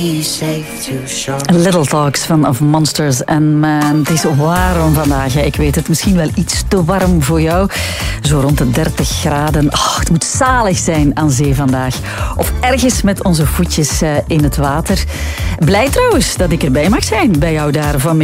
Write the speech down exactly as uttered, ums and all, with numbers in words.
Little Talks van Of Monsters and Man. Het is warm vandaag. Ik weet het, misschien wel iets te warm voor jou. Zo rond de dertig graden. Oh, het moet zalig zijn aan zee vandaag. Of ergens met onze voetjes in het water. Blij trouwens dat ik erbij mag zijn bij jou daar vanmiddag.